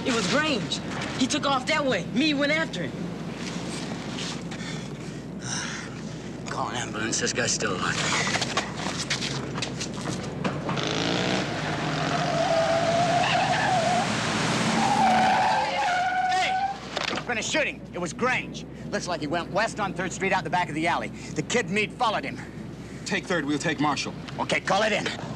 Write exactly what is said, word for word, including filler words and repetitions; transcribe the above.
It was Grange. He took off that way. Me went after him. Call an ambulance. This guy's still alive. Been a shooting. It was Grange. Looks like he went west on third Street out the back of the alley. The kid Meade followed him. Take third, we'll take Marshall. Okay, call it in.